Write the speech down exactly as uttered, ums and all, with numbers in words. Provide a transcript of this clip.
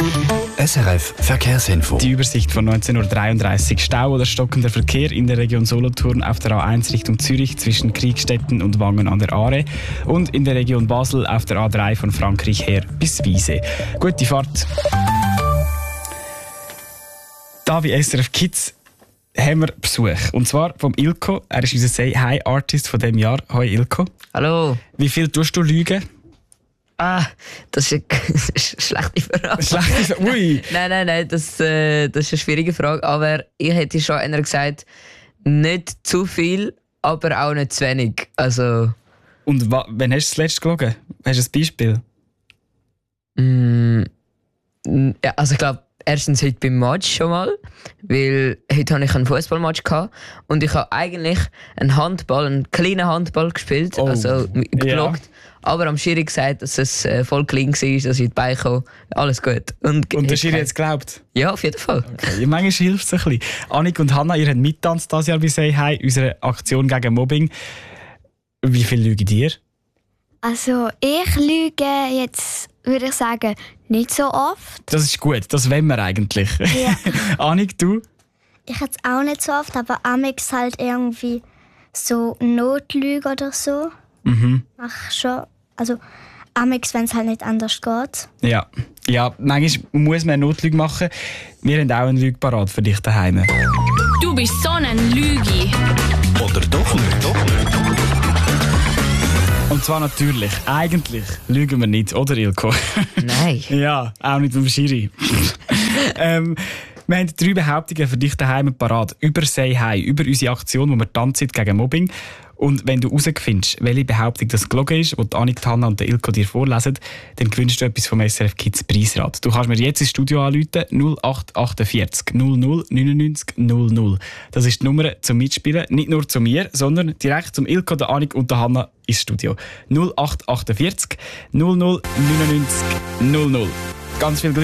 S R F Verkehrsinfo. Die Übersicht von neunzehn Uhr dreiunddreißig. Stau oder stockender Verkehr in der Region Solothurn auf der A eins Richtung Zürich zwischen Kriegstetten und Wangen an der Aare und in der Region Basel auf der A drei von Frankreich her bis Wiese. Gute Fahrt. Da bei S R F Kids haben wir Besuch. Und zwar vom Ilko. Er ist unser Say-Hi-Artist von diesem Jahr. Hoi Ilko. Hallo. Wie viel tust du lügen? Ah, das ist eine, das ist eine schlechte Frage. Schlechte Frage? Ui. Nein, nein, nein, das, äh, das ist eine schwierige Frage. Aber ich hätte schon einer gesagt, nicht zu viel, aber auch nicht zu wenig. Also, Und wa- wann hast du das letzte gelogen? Hast du ein Beispiel? mm, ja, also ich glaube, erstens heute beim Match schon mal, weil heute hatte ich einen Fußballmatch gehabt und ich habe eigentlich einen Handball, einen kleinen Handball gespielt, Oh, also gelockt. ja. Aber am Schiri gesagt, dass es äh, voll clean war, dass ich in die Beine komme. Alles gut. Und, Und der Schiri hat es geglaubt? Ja, auf jeden Fall. Okay. Ja, manchmal hilft es ein bisschen. Annik und Hanna, ihr habt mittanzt dieses Jahr bei Say Hi, unsere Aktion gegen Mobbing. Wie viel lügt ihr? Also ich lüge jetzt, würde ich sagen, nicht so oft. Das ist gut, das wollen wir eigentlich. Ja. Annik, du? Ich jetzt auch nicht so oft, aber amix halt irgendwie so Notlüge oder so. Mhm. Mach schon. Also amix, wenn es halt nicht anders geht. Ja. Ja, manchmal muss man eine Notlüge machen. Wir haben auch einen Lüge parat für dich daheim. Du bist so ein Lügi. Oder doch nicht? Doch nicht. Und zwar natürlich, eigentlich lügen wir nicht, oder Ilko? Nein. Ja, auch nicht beim Schiri. ähm, wir haben drei Behauptungen für dich daheim parat über Say Hi, über unsere Aktion, wo wir tanzen gegen Mobbing. Und wenn du herausfindest, welche Behauptung das gelogen ist, die Annik, Hanna und der Ilko dir vorlesen, dann gewinnst du etwas vom S R F Kids Preisrad. Du kannst mir jetzt ins Studio anrufen, null acht achtundvierzig null null neunundneunzig null null. Das ist die Nummer zum Mitspielen, nicht nur zu mir, sondern direkt zum Ilko, der Annik und der Hanna ins Studio. null acht achtundvierzig null null neunundneunzig null null. Ganz viel Glück.